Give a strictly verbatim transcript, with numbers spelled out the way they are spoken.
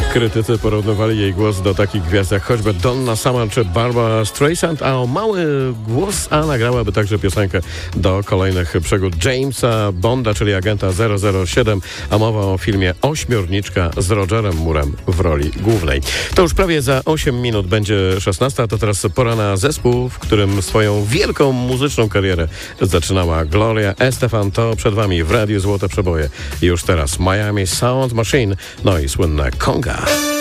Krytycy porównywali jej głos do takich gwiazd jak choćby Donna Summer czy Barbara Streisand, a o mały głos A nagrałaby także piosenkę do kolejnych przygód Jamesa Bonda, czyli agenta zero zero siedem, a mowa o filmie Ośmiorniczka z Rogerem Moorem w roli głównej. To już prawie za osiem minut będzie szesnasta, to teraz pora na zespół, w którym swoją wielką muzyczną karierę zaczynała Gloria Estefan. To przed wami w Radiu Złote Przeboje. Już teraz Miami Sound Machine, no i słynne Conga.